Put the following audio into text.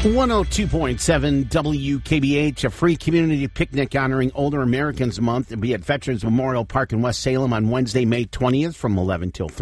102.7 WKBH, a free community picnic honoring Older Americans Month. It'll be at Veterans Memorial Park in West Salem on Wednesday, May 20th from 11 till 3.